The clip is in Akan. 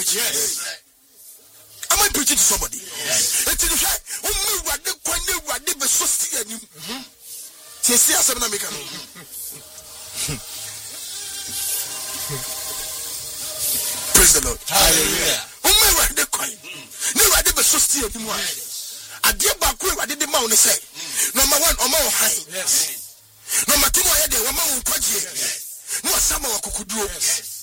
preaching? Am I preaching to somebody? It's in the fact, praise the Lord. Hallelujah. Number one, Omo high. Number two, I had the woman who could. No, some of Kukudu.